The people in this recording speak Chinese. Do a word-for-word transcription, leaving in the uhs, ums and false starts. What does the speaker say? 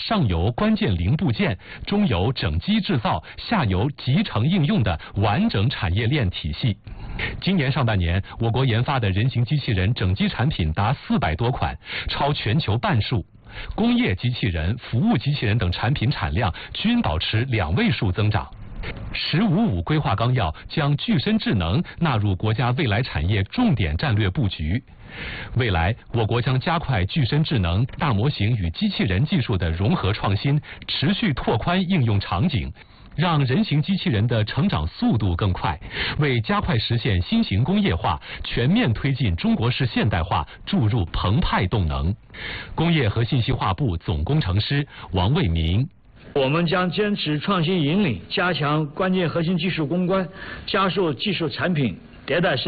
上游关键零部件，中游整机制造，下游集成应用的完整产业链体系。今年上半年，我国研发的人形机器人整机产品达四百多款，超全球半数。工业机器人、服务机器人等产品产量均保持两位数增长。十五五规划纲要将具身智能纳入国家未来产业重点战略布局。未来，我国将加快具身智能、大模型与机器人技术的融合创新，持续拓宽应用场景，让人形机器人的成长速度更快，为加快实现新型工业化、全面推进中国式现代化注入澎湃动能。工业和信息化部总工程师王卫民。 我们将坚持创新引领，加强关键核心技术攻关，加速技术产品迭代升